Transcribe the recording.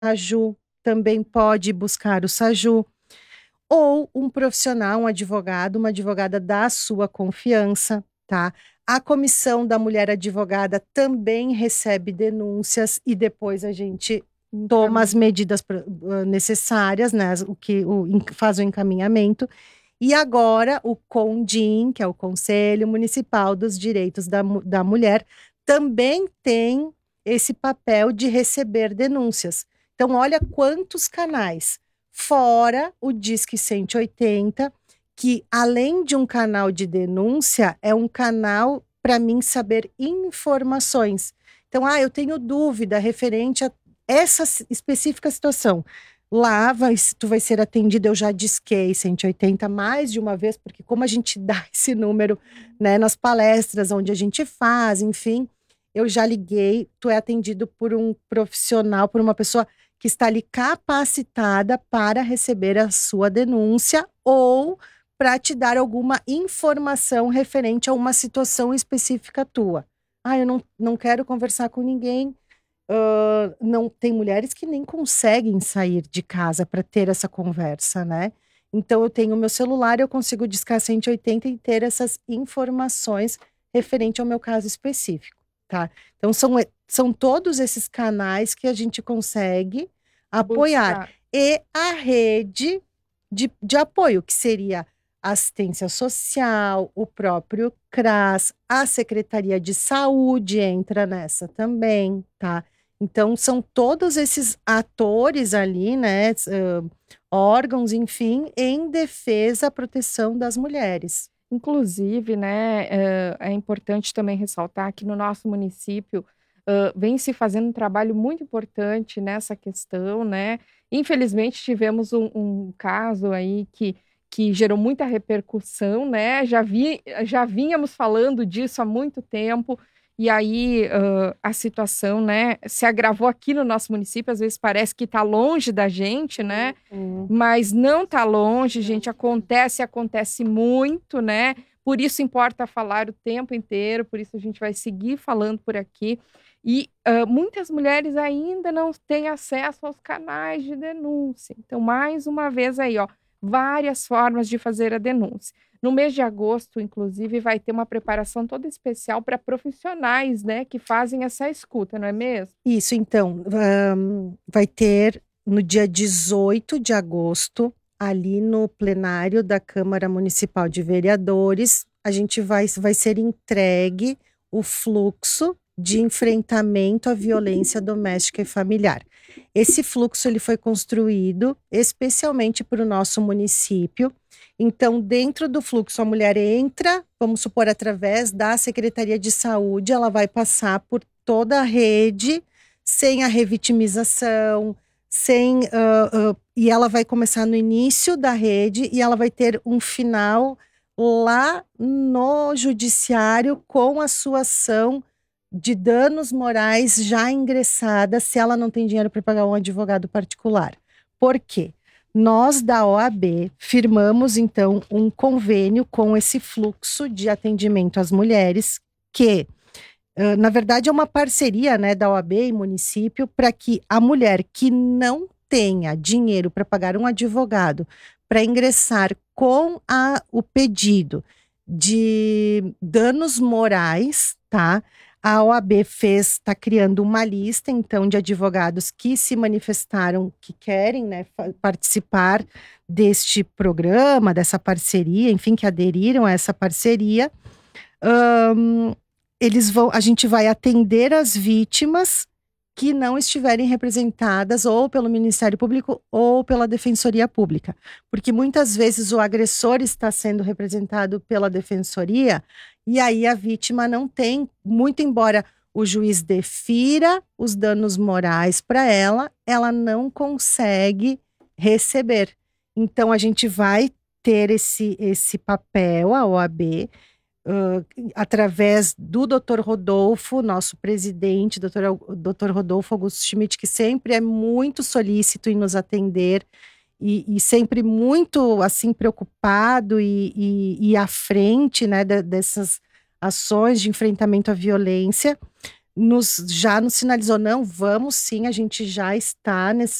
SAJU, também pode buscar o SAJU, ou um profissional, um advogado, uma advogada da sua confiança, tá? A comissão da mulher advogada também recebe denúncias e depois a gente toma as medidas necessárias, né? Faz o encaminhamento. E agora o CONDIM, que é o Conselho Municipal dos Direitos da Mulher, também tem esse papel de receber denúncias. Então, olha quantos canais, fora o Disque 180, que além de um canal de denúncia, é um canal para mim saber informações. Então, eu tenho dúvida referente a essa específica situação. Lá tu vai ser atendido, eu já disquei 180 mais de uma vez, porque como a gente dá esse número, né, nas palestras onde a gente faz, enfim, eu já liguei, tu é atendido por um profissional, por uma pessoa que está ali capacitada para receber a sua denúncia ou para te dar alguma informação referente a uma situação específica tua. Eu não quero conversar com ninguém. Não, tem mulheres que nem conseguem sair de casa para ter essa conversa, né? Então, eu tenho o meu celular, eu consigo discar 180 e ter essas informações referente ao meu caso específico, tá? Então, são todos esses canais que a gente consegue apoiar. E a rede de apoio, que seria a assistência social, o próprio CRAS, a Secretaria de Saúde entra nessa também, tá? Então, são todos esses atores ali, né, órgãos, enfim, em defesa à proteção das mulheres. Inclusive, né, é importante também ressaltar que no nosso município vem se fazendo um trabalho muito importante nessa questão, né? Infelizmente, tivemos um caso aí que gerou muita repercussão, né? Já vínhamos falando disso há muito tempo, e aí a situação, né, se agravou aqui no nosso município. Às vezes parece que está longe da gente, né? Mas não está longe, gente. Acontece muito, né? Por isso importa falar o tempo inteiro, por isso a gente vai seguir falando por aqui. E muitas mulheres ainda não têm acesso aos canais de denúncia. Então, mais uma vez aí, ó, várias formas de fazer a denúncia. No mês de agosto, inclusive, vai ter uma preparação toda especial para profissionais, né, que fazem essa escuta, não é mesmo? Isso, então, vai ter no dia 18 de agosto, ali no plenário da Câmara Municipal de Vereadores, a gente vai ser entregue o fluxo de enfrentamento à violência doméstica e familiar. Esse fluxo ele foi construído especialmente para o nosso município. Então, dentro do fluxo, a mulher entra, vamos supor, através da Secretaria de Saúde, ela vai passar por toda a rede, sem a revitimização, e ela vai começar no início da rede e ela vai ter um final lá no judiciário com a sua ação de danos morais já ingressada, se ela não tem dinheiro para pagar um advogado particular. Por quê? Nós da OAB firmamos então um convênio com esse fluxo de atendimento às mulheres que na verdade, é uma parceria, né, da OAB e município para que a mulher que não tenha dinheiro para pagar um advogado para ingressar com o pedido de danos morais, tá? A OAB está criando uma lista, então, de advogados que se manifestaram, que querem, né, participar deste programa, dessa parceria, enfim, que aderiram a essa parceria. A gente vai atender as vítimas que não estiverem representadas ou pelo Ministério Público ou pela Defensoria Pública. Porque muitas vezes o agressor está sendo representado pela Defensoria e aí a vítima não tem, muito embora o juiz defira os danos morais para ela não consegue receber. Então a gente vai ter esse papel, a OAB, através do Dr. Rodolfo, nosso presidente, Dr. Rodolfo Augusto Schmidt, que sempre é muito solícito em nos atender e sempre muito assim preocupado e à frente, né, dessas ações de enfrentamento à violência. já nos sinalizou, não, vamos sim, a gente já está nesse